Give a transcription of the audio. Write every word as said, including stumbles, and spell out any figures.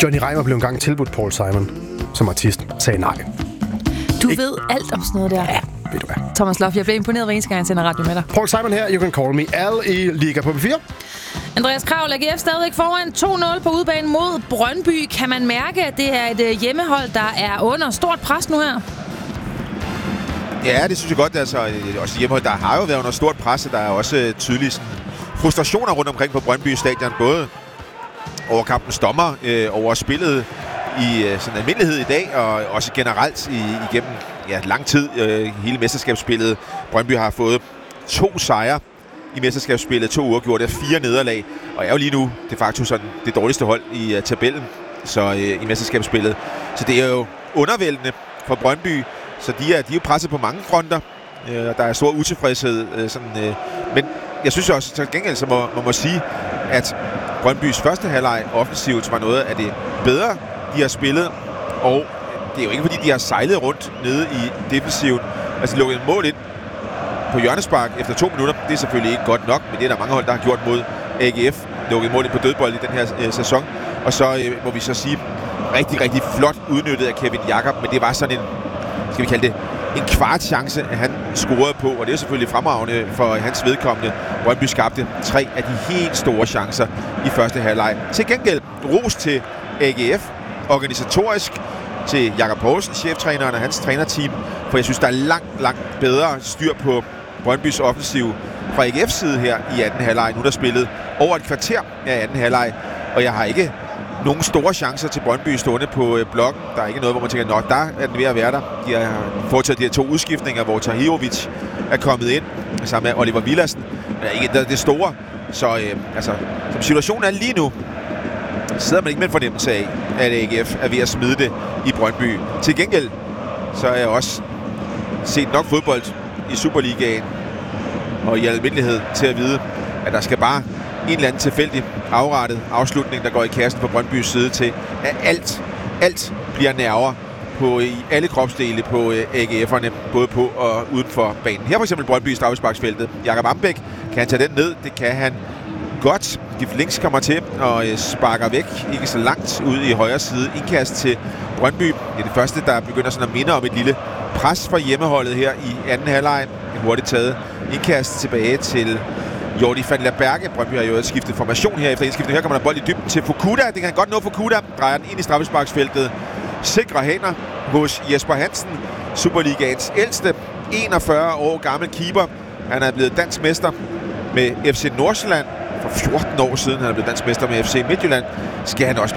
Johnny Reimer blev engang tilbudt Paul Simon som artist. Sagde nej. Du Ik- ved alt om sådan noget der. Ja, ved du hvad. Thomas Loff, jeg bliver imponeret hver eneste gang, jeg sender radio med dig. Paul Simon her, You Can Call Me. Al i Liga på B fire. Andreas Kraul, A G F stadigvæk foran to nul på udbanen mod Brøndby. Kan man mærke, at det er et uh, hjemmehold, der er under stort pres nu her? Ja, det synes jeg godt. Altså, også hjemmehold, der har jo været under stort pres. Der er også tydelige sådan, frustrationer rundt omkring på Brøndby Stadion. Både over kampens dommer, øh, over spillet i øh, sådan almindelighed i dag, og også generelt i, igennem ja, lang tid. Øh, hele mesterskabsspillet. Brøndby har fået to sejre i mesterskabsspillet, to uafgjorte, fire nederlag, og er jo lige nu de facto sådan det dårligste hold i uh, tabellen så uh, i mesterskabsspillet. Så det er jo undervældende for Brøndby, så de er, de er jo presset på mange fronter. Uh, der er stor utilfredshed. Uh, sådan, uh, men jeg synes også, til gengæld så må man må sige, at Brøndbys første halvleg offensivt var noget af det bedre, de har spillet, og det er jo ikke fordi, de har sejlet rundt nede i defensiven. Altså, de lukkede et mål ind på hjørnespark efter to minutter. Det er selvfølgelig ikke godt nok, men det er der mange hold, der har gjort mod A G F. Lukket mål ind på dødbold i den her øh, sæson. Og så øh, må vi så sige, rigtig, rigtig flot udnyttet af Kevin Jakob, men det var sådan en, skal vi kalde det, en kvart chance, at han scorede på, og det er selvfølgelig fremragende for hans vedkommende. Brøndby skabte tre af de helt store chancer i første halvleg. Til gengæld ros til A G F, organisatorisk, til Jakob Poulsen, cheftræneren og hans trænerteam, for jeg synes, der er langt, langt bedre styr på Brøndbys offensiv fra A G F's side her i anden halvleg. Nu er der spillet over et kvarter af anden halvleg, og jeg har ikke nogen store chancer til Brøndby stående på øh, blokken. Der er ikke noget, hvor man tænker, nå, der er den ved at være der. De har foretaget de her to udskiftninger, hvor Tahirovic er kommet ind, sammen med Oliver Villassen. Men ikke det, det store. Så øh, altså, som situationen er lige nu, sidder man ikke med en fornemmelse af, at A G F er ved at smide det i Brøndby. Til gengæld, så er jeg også set nok fodbold i Superligaen og i almindelighed til at vide, at der skal bare en eller anden tilfældig afrettet afslutning, der går i kassen på Brøndbys side til, at alt, alt bliver nerver på, i alle kropsdele på A G F'erne, både på og uden for banen. Her for eksempel Brøndby i straffesparksfeltet. Jakob Ambæk, kan han tage den ned? Det kan han godt. Gift Links kommer til og sparker væk, ikke så langt ud i højre side. Indkast til Brøndby. Det er det første, der begynder sådan at minde om et lille pres for hjemmeholdet her i anden halvleg. En hurtigt taget indkast tilbage til Jordi van der Berge. Brøndby har jo skiftet formation her efter indskiftet. Her kommer der bold i dybden til Fukuda. Det kan han godt nå. Fukuda drejer den ind i straffesparksfeltet. Sikre hænder hos Jesper Hansen, Superligaens ældste, enogfyrre år gammel keeper. Han er blevet dansk mester med F C Nordsjælland for fjorten år siden. Han er blevet dansk mester med F C Midtjylland. Skal han også